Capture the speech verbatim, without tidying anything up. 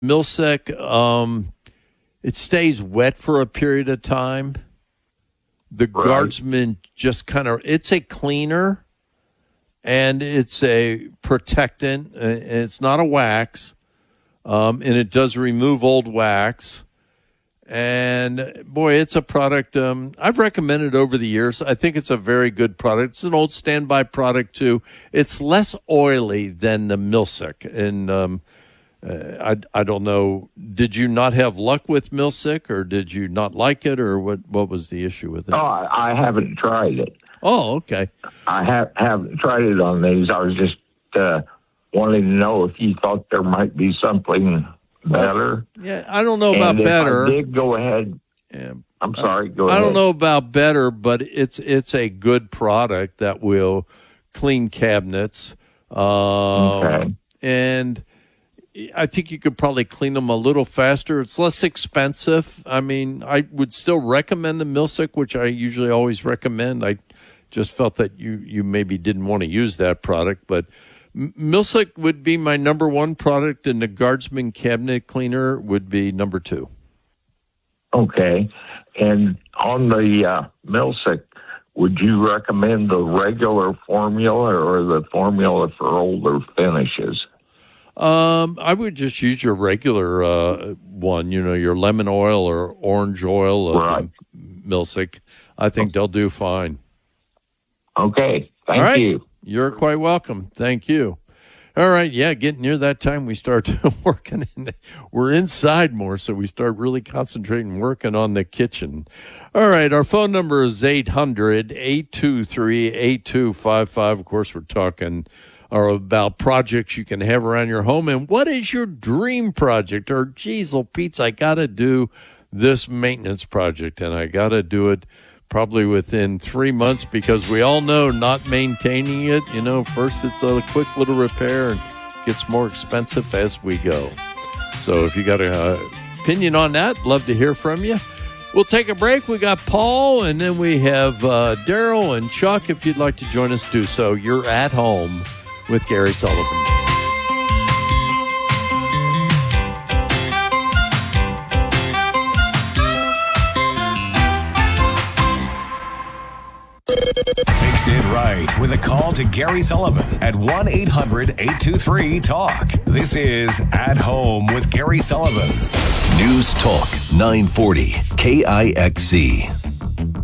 Milsec, um, it stays wet for a period of time. The Right. Guardsman just kind of, it's a cleaner and it's a protectant. And it's not a wax, um, and it does remove old wax. And boy, it's a product um, I've recommended over the years. I think it's a very good product. It's an old standby product too. It's less oily than the Milsec, and um, uh, I I don't know. Did you not have luck with Milsec, or did you not like it, or what? What was the issue with it? Oh, I I haven't tried it. Oh, okay. I have haven't tried it on these. I was just uh, wanting to know if you thought there might be something better. Yeah, I don't know about and if better. I did go ahead. Yeah. I'm sorry. Go I ahead. don't know about better, but it's it's a good product that will clean cabinets. Um, Okay. And I think you could probably clean them a little faster. It's less expensive. I mean, I would still recommend the Milsec, which I usually always recommend. I just felt that you, you maybe didn't want to use that product, but M- Milsec would be my number one product, and the Guardsman cabinet cleaner would be number two. Okay. And on the uh, Milsec, would you recommend the regular formula or the formula for older finishes? Um, I would just use your regular uh, one, you know, your lemon oil or orange oil of Right. Milsec. I think they'll do fine. Okay. Thank All right. you. You're quite welcome. Thank you. All right. Yeah, getting near that time, we start working. In, we're inside more, so we start really concentrating, working on the kitchen. All right. Our phone number is eight hundred, eight two three, eight two five five. Of course, we're talking or about projects you can have around your home. And what is your dream project? Or, geez, oh, Pete, I got to do this maintenance project, and I got to do it probably within three months because we all know not maintaining it, you know, first it's a quick little repair and gets more expensive as we go. So if you got an uh, opinion on that, love to hear from you. We'll take a break. We got Paul, and then we have uh, Daryl and Chuck. If you'd like to join us, do so. You're at home with Gary Sullivan. Fix It Right with a call to Gary Sullivan at one eight hundred, eight two three, talk. This is At Home with Gary Sullivan. News Talk nine forty K I X C.